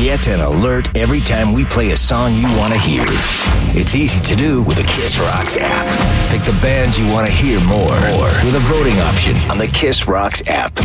get an alert every time we play a song you want to hear. It's easy to do with the Kiss Rocks app. Pick the bands you want to hear more with a voting option on the Kiss Rocks app.